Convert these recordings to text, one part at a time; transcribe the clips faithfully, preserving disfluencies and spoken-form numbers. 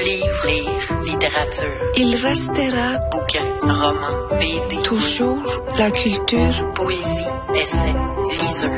Livre, lire, littérature. Il restera Bouquin, roman, B D. toujours la culture. Poésie, essai, liseux.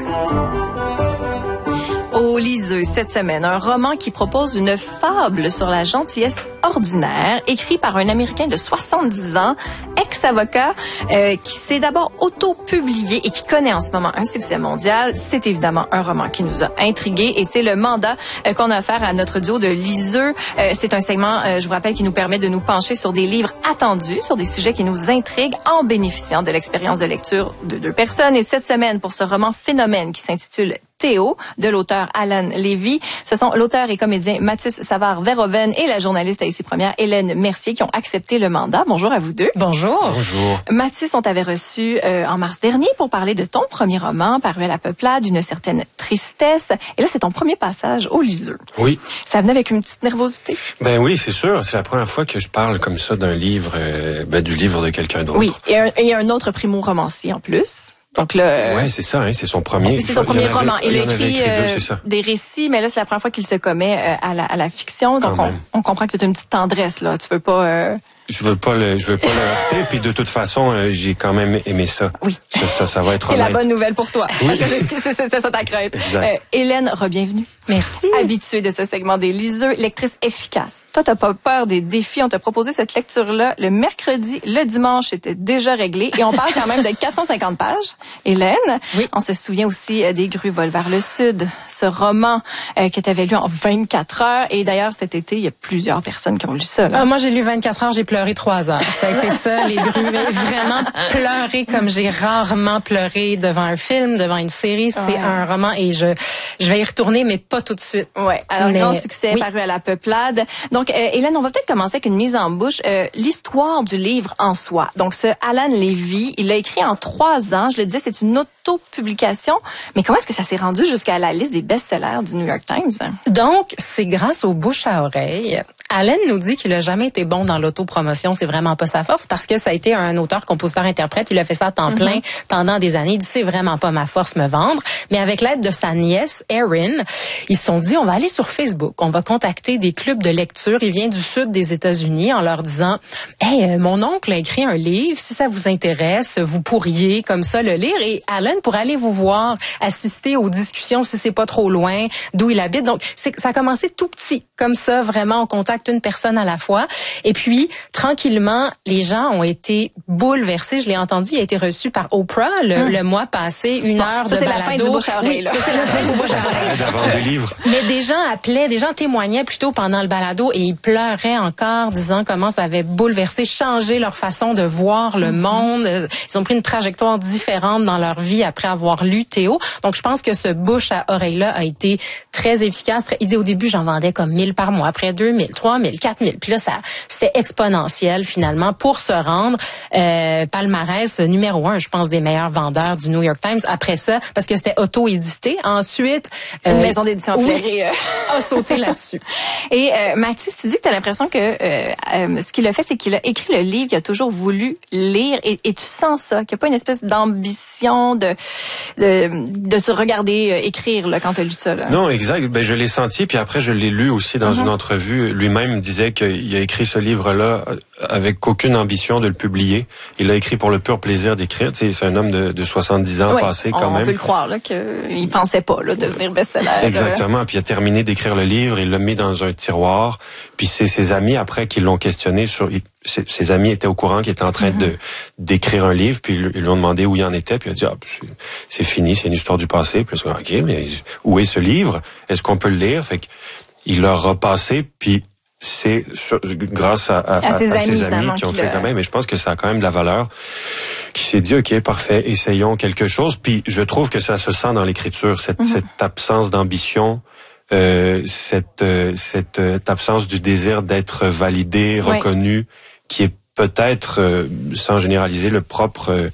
Au Liseux, cette semaine, un roman qui propose une fable sur la gentillesse ordinaire, écrit par un Américain de soixante-dix ans, ex-avocat, euh, qui s'est d'abord auto-publié et qui connaît en ce moment un succès mondial. C'est évidemment un roman qui nous a intrigués et c'est le mandat euh, qu'on a offert à notre duo de Liseux. Euh, c'est un segment, euh, je vous rappelle, qui nous permet de nous pencher sur des livres attendus, sur des sujets qui nous intriguent en bénéficiant de l'expérience de lecture de deux personnes. Et cette semaine, pour ce roman phénomène qui s'intitule Théo, de l'auteur Alan Levy. Ce sont l'auteur et comédien Mathis Savard-Verhoeven et la journaliste à Ici Première, Hélène Mercier, qui ont accepté le mandat. Bonjour à vous deux. Bonjour. Bonjour. Mathis, on t'avait reçu euh, en mars dernier pour parler de ton premier roman, paru à la Peuplade, d'une certaine tristesse. Et là, c'est ton premier passage au Liseux. Oui. Ça venait avec une petite nervosité? Ben oui, c'est sûr. C'est la première fois que je parle comme ça d'un livre, euh, ben, du livre de quelqu'un d'autre. Oui, et un, et un autre primo-romancier en plus. Donc là, euh... ouais, c'est ça, hein, c'est son premier. C'est son premier il avait, roman. Il, il a écrit, écrit euh, deux, ça. des récits, mais là c'est la première fois qu'il se commet euh, à, la, à la fiction. Donc on, on comprend que tu as une petite tendresse là. Tu veux pas. Euh... Je veux pas le, je veux pas le heurter. Puis de toute façon, euh, j'ai quand même aimé ça. Oui. Ça, ça, ça va être. C'est la bonne nouvelle pour toi. Oui. Parce que c'est, c'est, c'est, c'est ça ta crainte. Euh, Hélène, re-bienvenue. Merci. Habituée de ce segment des Liseux, lectrice efficace. Toi, t'as pas peur des défis. On t'a proposé cette lecture-là le mercredi, le dimanche, c'était déjà réglé. Et on parle quand même de quatre cent cinquante pages. Hélène, oui. On se souvient aussi des Grues volent vers le sud, ce roman euh, que tu avais lu en vingt-quatre heures. Et d'ailleurs, cet été, il y a plusieurs personnes qui ont lu ça. Là. Ah, moi, j'ai lu vingt-quatre heures, j'ai pleuré trois heures. Ça a été ça, les Grues. Vraiment pleurer comme j'ai rarement pleuré devant un film, devant une série. C'est ouais. un roman et je, je vais y retourner, mais pas tout de suite. Ouais. Alors, mais, grand succès, oui. paru à la Peuplade. Donc, euh, Hélène, on va peut-être commencer avec une mise en bouche. Euh, l'histoire du livre en soi. Donc, ce Alan Levy, il l'a écrit en trois ans. Je le disais, c'est une auto-publication. Mais comment est-ce que ça s'est rendu jusqu'à la liste des best-sellers du New York Times? Donc, c'est grâce aux bouche à oreille. Alan nous dit qu'il a jamais été bon dans l'autopromotion. C'est vraiment pas sa force parce que ça a été un auteur, compositeur, interprète. Il a fait ça à temps plein mm-hmm. pendant des années. Il dit, c'est vraiment pas ma force me vendre. Mais avec l'aide de sa nièce, Erin, ils se sont dit, on va aller sur Facebook. On va contacter des clubs de lecture. Il vient du sud des États-Unis en leur disant, hey, euh, mon oncle a écrit un livre. Si ça vous intéresse, vous pourriez comme ça le lire. Et Alan pourrait aller vous voir, assister aux discussions si c'est pas trop loin d'où il habite. Donc, c'est, ça a commencé tout petit. Comme ça, vraiment, on contacte une personne à la fois. Et puis, tranquillement, les gens ont été bouleversés. Je l'ai entendu, il a été reçu par Oprah le, hum. le mois passé, une bon, heure ça, de c'est balado. La fin du bouche à oreille, oui, là. ça, c'est la fin du bouche à oreille. D'avant des livres. Mais des gens appelaient, des gens témoignaient plutôt pendant le balado et ils pleuraient encore, disant comment ça avait bouleversé, changé leur façon de voir le mm-hmm. monde. Ils ont pris une trajectoire différente dans leur vie après avoir lu Théo. Donc, je pense que ce bouche à oreille-là a été très efficace. Très... Il dit au début, j'en vendais comme mille par mois, après deux mille, trois mille, quatre mille. Puis là, ça, c'était exponentiel finalement pour se rendre euh, palmarès numéro un, je pense, des meilleurs vendeurs du New York Times. Après ça, parce que c'était auto-édité. Ensuite, euh, une maison d'édition oui, fleurie a sauté là-dessus. Et euh, Mathis, tu dis que tu as l'impression que euh, euh, ce qu'il a fait, c'est qu'il a écrit le livre qu'il a toujours voulu lire. Et, et tu sens ça, qu'il n'y a pas une espèce d'ambition de de, de se regarder euh, écrire là, quand tu as lu ça. Là. Non, exact. Ben, je l'ai senti, puis après, je l'ai lu aussi dans mm-hmm. une entrevue. Lui-même disait qu'il a écrit ce livre-là avec aucune ambition de le publier. Il l'a écrit pour le pur plaisir d'écrire. Tu sais, c'est un homme de, de soixante-dix ans oui, passé on, quand on même. On peut le croire là, qu'il pensait pas là, devenir best-seller. Exactement. Puis il a terminé d'écrire le livre, il l'a mis dans un tiroir. Puis c'est ses amis après qui l'ont questionné sur. Ses, ses amis étaient au courant qu'il était en train mm-hmm. de d'écrire un livre, puis ils lui ont demandé où il en était, puis il a dit ah, c'est, c'est fini, c'est une histoire du passé. Puis il a dit ok, mais où est ce livre? Est-ce qu'on peut le lire? Fait qu'il l'a repassé, puis c'est sur, grâce à, à, à, ses, à, à amis, ses amis qui ont fait quand même. Mais je pense que ça a quand même de la valeur. Qui s'est dit ok, parfait, essayons quelque chose. Puis je trouve que ça se sent dans l'écriture cette, mm-hmm. cette absence d'ambition. Euh, cette, euh, cette euh, absence du désir d'être validé, oui. reconnu, qui est peut-être, euh, sans généraliser, le propre euh,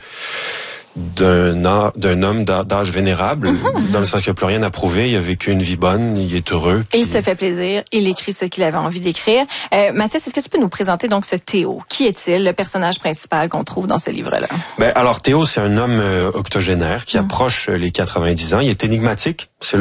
d'un, d'un homme d'âge vénérable, mm-hmm. dans le sens qu'il n'a plus rien à prouver, il a vécu une vie bonne, il est heureux. Puis... Et il se fait plaisir, il écrit ce qu'il avait envie d'écrire. Euh, Mathis, est-ce que tu peux nous présenter donc ce Théo? Qui est-il, le personnage principal qu'on trouve dans ce livre-là? Ben alors Théo, c'est un homme euh, octogénaire qui mm. approche les quatre-vingt-dix ans. Il est énigmatique. C'est le